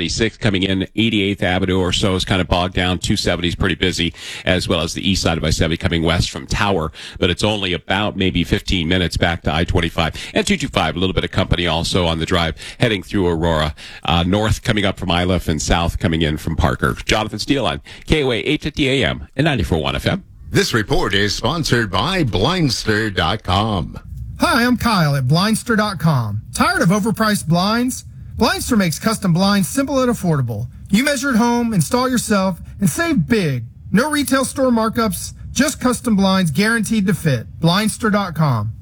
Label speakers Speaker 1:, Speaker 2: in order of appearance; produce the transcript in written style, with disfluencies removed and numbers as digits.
Speaker 1: 276 coming in. 88th Avenue or so is kind of bogged down. 270 is pretty busy, as well as the east side of I-70 coming west from Tower. But it's only about maybe 15 minutes back to I-25. And 225, a little bit of company also on the drive heading through Aurora. North coming up from Iliff and south coming in from Parker. Jonathan Steele on KOA 850 AM and 94.1 FM.
Speaker 2: This report is sponsored by Blindster.com.
Speaker 3: Hi, I'm Kyle at Blindster.com. Tired of overpriced blinds? Blindster makes custom blinds simple and affordable. You measure at home, install yourself, and save big. No retail store markups, just custom blinds guaranteed to fit. Blindster.com.